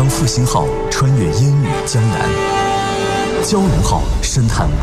复兴号穿越烟雨江南，蛟龙号深探